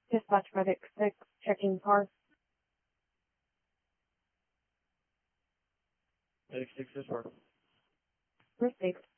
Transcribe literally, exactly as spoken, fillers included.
Dispatch Medic six, checking car. Medic six, this far. Received.